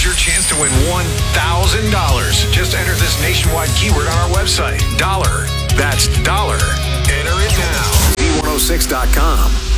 Here's your chance to win $1,000. Just enter this nationwide keyword on our website. Dollar. That's dollar. Enter it now. V106.com.